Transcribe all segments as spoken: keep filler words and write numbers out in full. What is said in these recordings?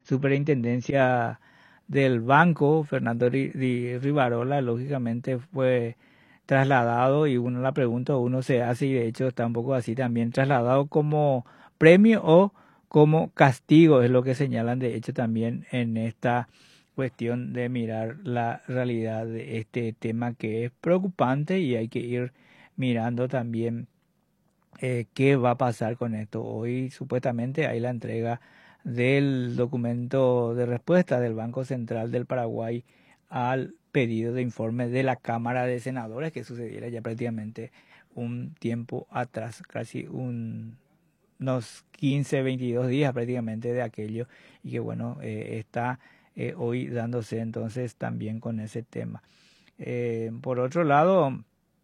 superintendencia del banco, Fernando Ri- Ri- Rivarola, lógicamente fue trasladado y uno la pregunta uno se hace y de hecho está un poco así también trasladado como premio o como castigo, es lo que señalan de hecho también en esta cuestión de mirar la realidad de este tema que es preocupante y hay que ir mirando también eh, qué va a pasar con esto. Hoy supuestamente hay la entrega del documento de respuesta del Banco Central del Paraguay al pedido de informe de la Cámara de Senadores que sucediera ya prácticamente un tiempo atrás, casi un, unos quince, veintidós días prácticamente de aquello y que bueno, eh, está eh, hoy dándose entonces también con ese tema. Eh, por otro lado,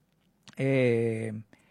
eh,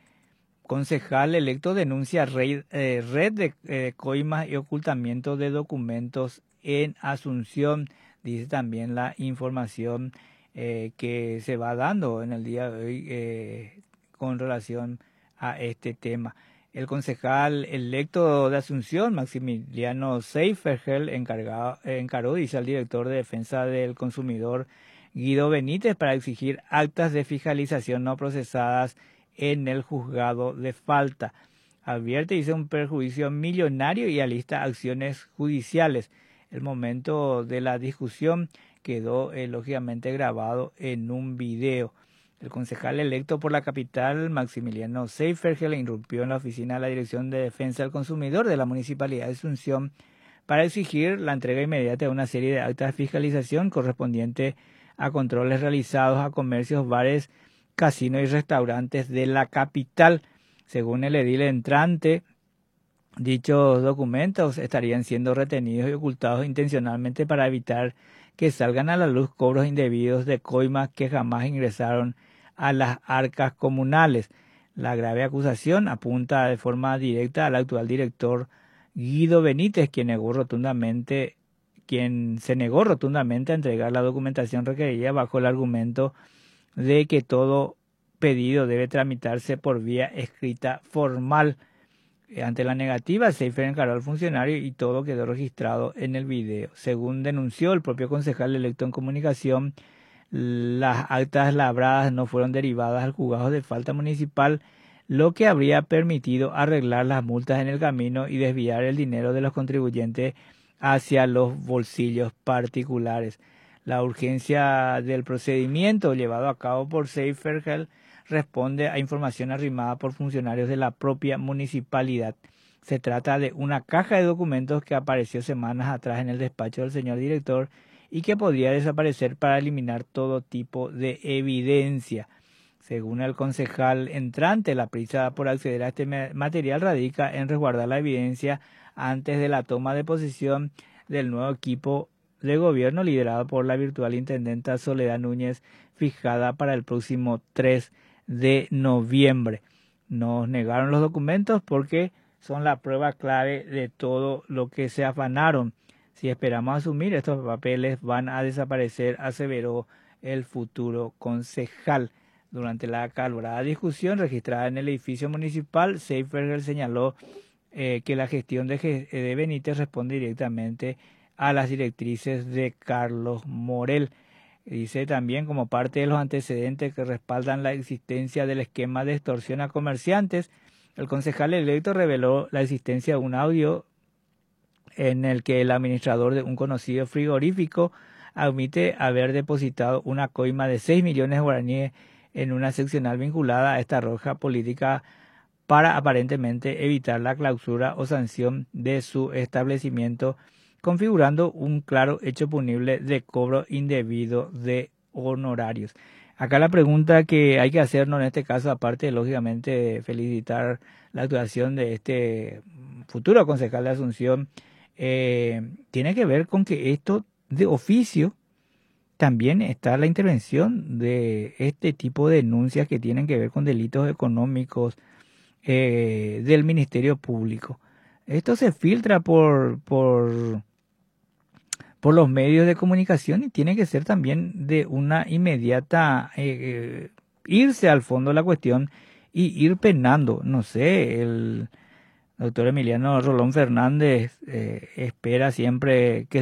concejal electo denuncia red, eh, red de eh, coimas y ocultamiento de documentos en Asunción. Dice también la información eh, que se va dando en el día de hoy eh, con relación a este tema. El concejal electo de Asunción, Maximiliano Seifergel, encargado, encargó, dice al director de Defensa del Consumidor, Guido Benítez, para exigir actas de fiscalización no procesadas en el juzgado de falta. Advierte, dice, un perjuicio millonario y alista acciones judiciales. El momento de la discusión quedó eh, lógicamente grabado en un video. El concejal electo por la capital, Maximiliano Seifergel, irrumpió en la oficina de la Dirección de Defensa del Consumidor de la Municipalidad de Asunción para exigir la entrega inmediata de una serie de actas de fiscalización correspondiente a controles realizados a comercios, bares, casinos y restaurantes de la capital. Según el edil entrante, dichos documentos estarían siendo retenidos y ocultados intencionalmente para evitar que salgan a la luz cobros indebidos de coimas que jamás ingresaron a las arcas comunales. La grave acusación apunta de forma directa al actual director Guido Benítez, quien negó rotundamente, quien se negó rotundamente a entregar la documentación requerida bajo el argumento de que todo pedido debe tramitarse por vía escrita formal. Ante la negativa, Seifer encaró al funcionario y todo quedó registrado en el video. Según denunció el propio concejal electo en comunicación, las actas labradas no fueron derivadas al juzgado de falta municipal, lo que habría permitido arreglar las multas en el camino y desviar el dinero de los contribuyentes hacia los bolsillos particulares. La urgencia del procedimiento llevado a cabo por Seifergel responde a información arrimada por funcionarios de la propia municipalidad. Se trata de una caja de documentos que apareció semanas atrás en el despacho del señor director y que podría desaparecer para eliminar todo tipo de evidencia. Según el concejal entrante, la prisa por acceder a este material radica en resguardar la evidencia antes de la toma de posesión del nuevo equipo de gobierno liderado por la virtual intendenta Soledad Núñez, fijada para el próximo tres de noviembre. Nos negaron los documentos porque son la prueba clave de todo lo que se afanaron. Si esperamos asumir, estos papeles van a desaparecer, aseveró el futuro concejal. Durante la acalorada discusión registrada en el edificio municipal, Seifergel señaló eh, que la gestión de, de Benítez responde directamente a las directrices de Carlos Morel. Dice también, como parte de los antecedentes que respaldan la existencia del esquema de extorsión a comerciantes, el concejal electo reveló la existencia de un audio en el que el administrador de un conocido frigorífico admite haber depositado una coima de seis millones de guaraníes en una seccional vinculada a esta roja política para aparentemente evitar la clausura o sanción de su establecimiento, configurando un claro hecho punible de cobro indebido de honorarios. Acá la pregunta que hay que hacernos en este caso, aparte de lógicamente felicitar la actuación de este futuro concejal de Asunción, eh, tiene que ver con que esto de oficio también está la intervención de este tipo de denuncias que tienen que ver con delitos económicos eh, del Ministerio Público. Esto se filtra por, por, por los medios de comunicación y tiene que ser también de una inmediata eh, irse al fondo de la cuestión y ir penando. No sé, el doctor Emiliano Rolón Fernández eh, espera siempre que